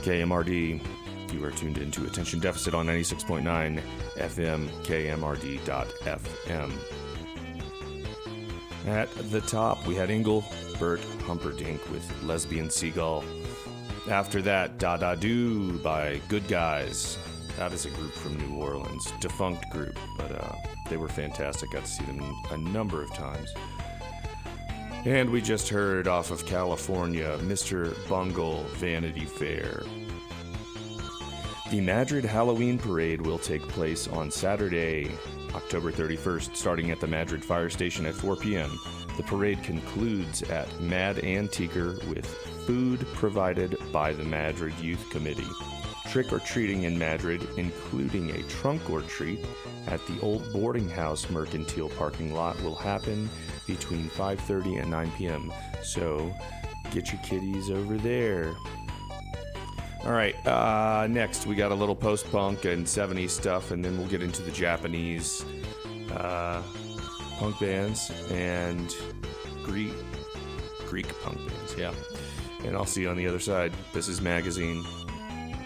KMRD. You are tuned into Attention Deficit on 96.9 FM, KMRD.FM. At the top, we had Engelbert Humperdinck with Lesbian Seagull. After that, Da Da Do by Good Guys. That is a group from New Orleans. Defunct group, but they were fantastic. Got to see them a number of times. And we just heard off of California, Mr. Bungle, Vanity Fair. The Madrid Halloween Parade will take place on Saturday, October 31st, starting at the Madrid Fire Station at 4 p.m. The parade concludes at Mad Antiquer with food provided by the Madrid Youth Committee. Trick-or-treating in Madrid, including a trunk or treat at the old boarding house mercantile parking lot, will happen between 5:30 and 9 p.m. So get your kiddies over there. All right, next we got a little post-punk and 70s stuff, and then we'll get into the Japanese punk bands and Greek punk bands, yeah. And I'll see you on the other side. This is Magazine.